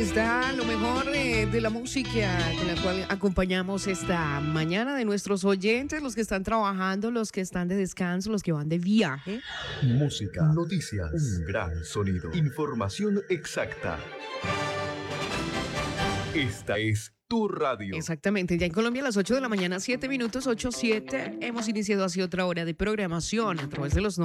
está lo mejor de la música con la cual acompañamos esta mañana de nuestros oyentes, los que están trabajando, los que están de descanso, los que van de viaje. Música, noticias, un gran sonido, información exacta. Esta es tu radio. Exactamente, ya en Colombia a las 8 de la mañana, 7 minutos, 8:07. Hemos iniciado así otra hora de programación a través de los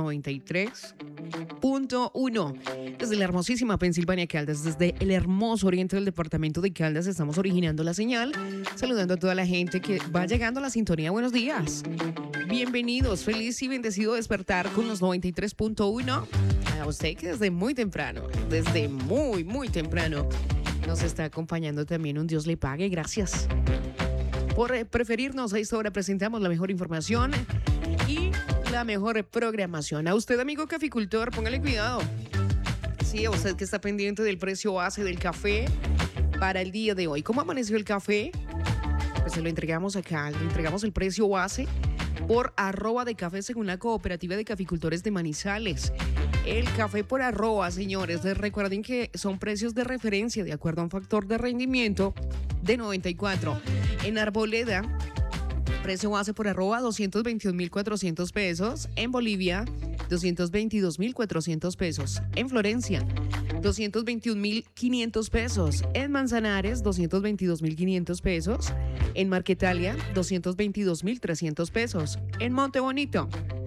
93.1. Desde la hermosísima Pensilvania, Caldas, desde el hermoso oriente del departamento de Caldas, estamos originando la señal, saludando a toda la gente que va llegando a la sintonía. Buenos días. Bienvenidos, feliz y bendecido despertar con los 93.1. A usted que desde muy temprano, muy temprano, nos está acompañando también. Un Dios le pague. Gracias por preferirnos. A esta hora presentamos la mejor información y la mejor programación. A usted, amigo caficultor, póngale cuidado. Sí, a usted que está pendiente del precio base del café para el día de hoy. ¿Cómo amaneció el café? Pues se lo entregamos acá. Le entregamos el precio base por arroba de café según la Cooperativa de Caficultores de Manizales. El café por arroba, señores. Recuerden que son precios de referencia de acuerdo a un factor de rendimiento de 94. En Arboleda, precio base por arroba 221.400 pesos. En Bolivia, 222.400 pesos. En Florencia, 221.500 pesos. En Manzanares, 222.500 pesos. En Marquetalia, 222.300 pesos. En Monte Bonito,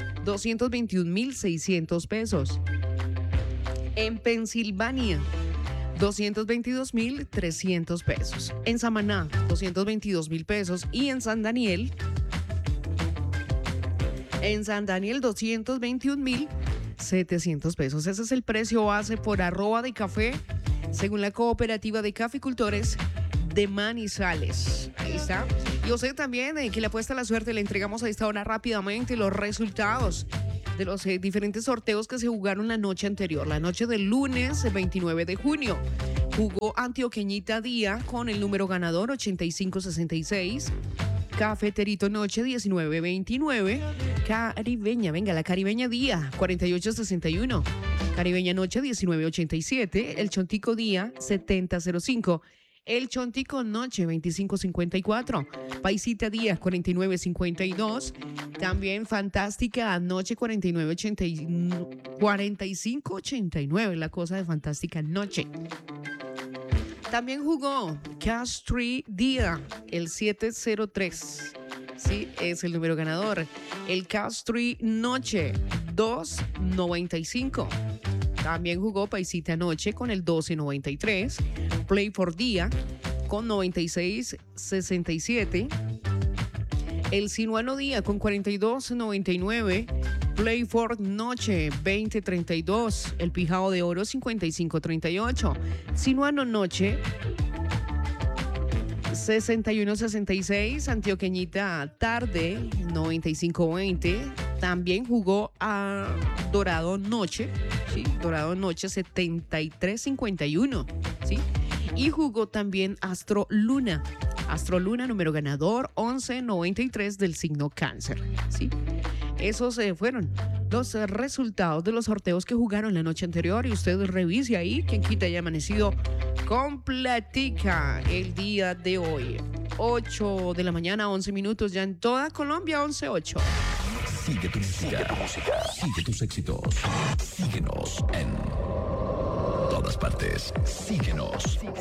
221.600 pesos. En Pensilvania, 222.300 pesos. En Samaná, 222.000 pesos. Y en San Daniel, 221.700 pesos. Ese es el precio base por arroba de café según la Cooperativa de Caficultores de Manizales. Ahí está. Y usted también, que le apuesta a la suerte, le entregamos a esta hora rápidamente los resultados de los diferentes sorteos que se jugaron la noche anterior, la noche del lunes 29 de junio. Jugó Antioqueñita Día con el número ganador 8566. Cafeterito Noche 1929. Caribeña, venga, la Caribeña Día 4861. Caribeña Noche 1987. El Chontico Día 7005. El Chontico Noche 2554. Paisita Día 4952. También Fantástica Noche 4589. La cosa de Fantástica Noche. También jugó Cash Tree Día, el 703. Sí, es el número ganador. El Cash Tree Noche 295. También jugó Paisita Noche con el 1293. Play for Día con 9667. El Sinuano Día con 4299. Play for Noche 2032. El Pijao de Oro 5538. Sinuano Noche 6166. Antioqueñita Tarde 9520. También jugó a Dorado Noche, ¿sí? Dorado Noche 7351, ¿sí? Y jugó también Astro Luna. Astro Luna, número ganador 1193 del signo Cáncer, ¿sí? Esos fueron los resultados de los sorteos que jugaron la noche anterior. Y usted revise ahí, quien quita haya amanecido completica el día de hoy. 8 de la mañana, 11 minutos ya en toda Colombia, 11:08. Sigue tu música, sigue tus éxitos. Síguenos en todas partes. Síguenos.